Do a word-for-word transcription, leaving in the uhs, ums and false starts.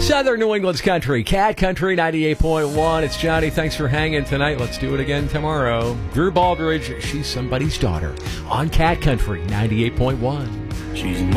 Southern New England's country, Cat Country ninety-eight point one. It's Johnny. Thanks for hanging tonight. Let's do it again tomorrow. Drew Baldridge, She's Somebody's Daughter on Cat Country ninety-eight point one. She's